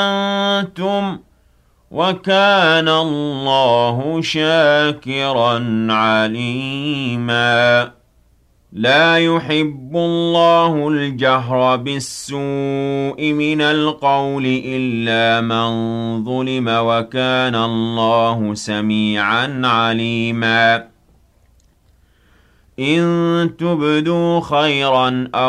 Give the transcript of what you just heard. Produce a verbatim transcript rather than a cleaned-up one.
أنتم وكان الله شاكرا عليما لا يحب الله الجهر بالسوء من القول إلا من ظلم وكان الله سميعا عليما إن تبدوا خيرا أو